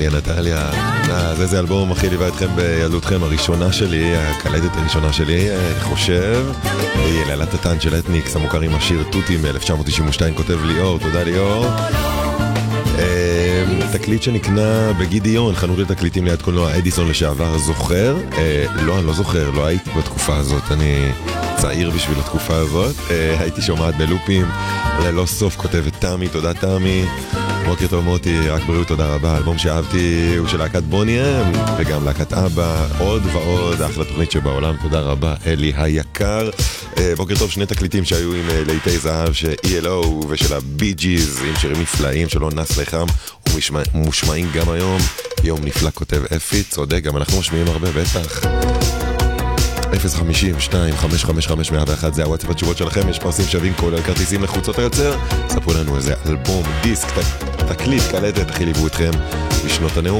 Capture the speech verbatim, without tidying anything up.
נטליה, נטליה. אז איזה אלבום הכי ליווה אתכם בילדותכם? הראשונה שלי, הקלטת הראשונה שלי, אני חושב, היא לילת הטן של אתניקס, המוכר עם השיר תותי מ-אלף תשע מאות תשעים ושתיים, כותב ליאור, תודה ליאור. תקליט שנקנה בגידיון, חנות לתקליטים ליד קולנוע אדיסון לשעבר, זוכר? לא, אני לא זוכר, לא הייתי בתקופה הזאת, אני צעיר בשביל התקופה הזאת. הייתי שומעת בלופים, ללא סוף כותבת תמי, תודה תמי. בוקר טוב מוטי, רק בריאות, תודה רבה. האלבום שאהבתי הוא של להקת בוני-אם, וגם להקת אבא, עוד ועוד, אחלה תוכנית שבעולם, תודה רבה, אלי היקר. בוקר טוב, שני תקליטים שהיו עם ליטי זהב, של אי אל או ושל הבי ג'יז, עם שירים נפלאים שלא נס לחם, ומושמעים גם היום. יום נפלא, כותב אפי, צודק, גם אנחנו משמיעים הרבה, בטח. אפס חמישים שתיים חמש חמש חמש מאה ואחת, זה הוואטסאפ התשובות שלכם, יש פרסים שווים כולל כרטיסים לחוצות היוצר. ספרו לנו איזה אלבום, דיסק, תקליט, קלטת, הכי ליוו אתכם בשנות הנאום.